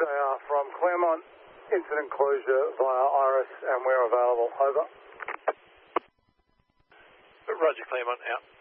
They are from Claremont Incident Closure via Iris, and we're available. Over. Roger, Claremont, out.